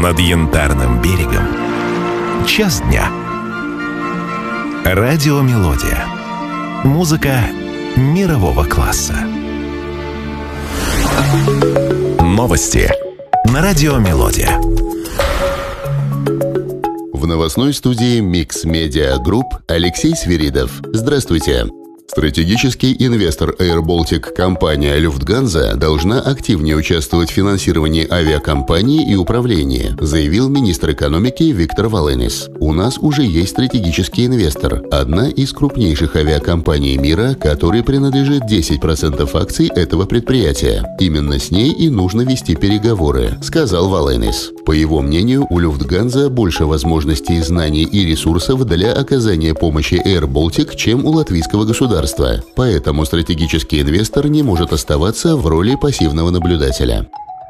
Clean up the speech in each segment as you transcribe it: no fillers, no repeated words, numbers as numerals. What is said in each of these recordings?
над Янтарным берегом. Час дня. Радиомелодия. Музыка мирового класса. Новости на Радиомелодия. В новостной студии Mix Media Group Алексей Свиридов. Здравствуйте. Стратегический инвестор Air Baltic компания Lufthansa должна активнее участвовать в финансировании авиакомпании и управлении, заявил министр экономики Виктор Валенис. У нас уже есть стратегический инвестор, одна из крупнейших авиакомпаний мира, которой принадлежит 10% акций этого предприятия. Именно с ней и нужно вести переговоры, сказал Валенис. По его мнению, у Lufthansa больше возможностей, знаний и ресурсов для оказания помощи Air Baltic, чем у латвийского государства. Поэтому стратегический инвестор не может оставаться в роли пассивного наблюдателя.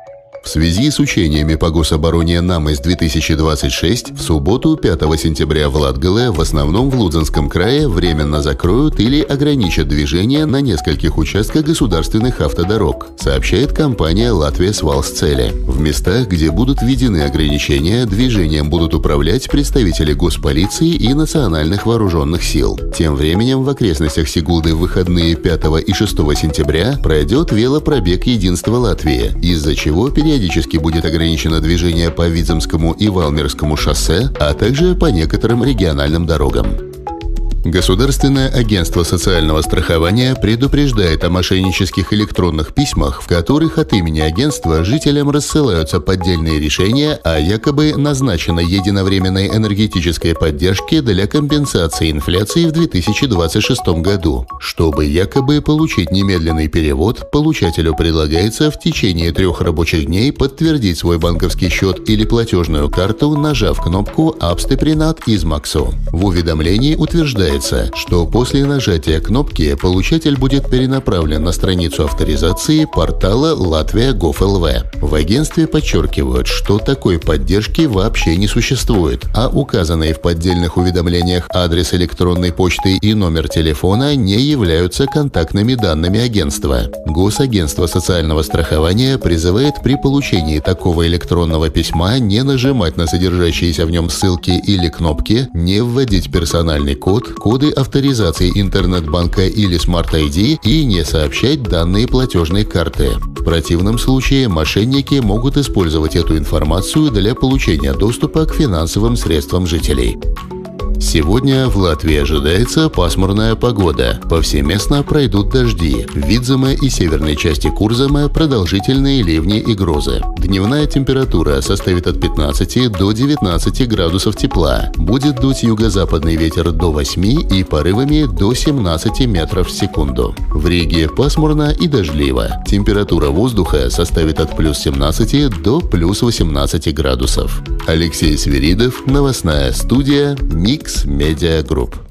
В связи с учениями по гособороне НАМЭС-2026 в субботу 5 сентября в Латгале, в основном в Лудзенском крае, временно закроют или ограничат движение на нескольких участках государственных автодорог, сообщает компания «Латвия Свалсцели». В местах, где будут введены ограничения, движением будут управлять представители госполиции и национальных вооруженных сил. Тем временем в окрестностях Сигулды в выходные 5 и 6 сентября пройдет велопробег «Единство Латвии», из-за чего периодически будет ограничено движение по Видземскому и Валмирскому шоссе, а также по некоторым региональным дорогам. Государственное агентство социального страхования предупреждает о мошеннических электронных письмах, в которых от имени агентства жителям рассылаются поддельные решения о якобы назначенной единовременной энергетической поддержке для компенсации инфляции в 2026 году. Чтобы якобы получить немедленный перевод, получателю предлагается в течение 3 рабочих дней подтвердить свой банковский счет или платежную карту, нажав кнопку «Абстепринат Измаксу». В уведомлении утверждается, что после нажатия кнопки получатель будет перенаправлен на страницу авторизации портала Latvia.gov.lv. В агентстве подчеркивают, что такой поддержки вообще не существует, а указанные в поддельных уведомлениях адрес электронной почты и номер телефона не являются контактными данными агентства. Госагентство социального страхования призывает при получении такого электронного письма не нажимать на содержащиеся в нем ссылки или кнопки, не вводить персональный код, коды авторизации интернет-банка или Smart ID и не сообщать данные платежной карты. В противном случае мошенники могут использовать эту информацию для получения доступа к финансовым средствам жителей. Сегодня в Латвии ожидается пасмурная погода. Повсеместно пройдут дожди. В Видземе и северной части Курземе продолжительные ливни и грозы. Дневная температура составит от 15 до 19 градусов тепла. Будет дуть юго-западный ветер до 8 и порывами до 17 метров в секунду. В Риге пасмурно и дождливо. Температура воздуха составит от плюс 17 до плюс 18 градусов. Алексей Свиридов, новостная студия Mix Media Group.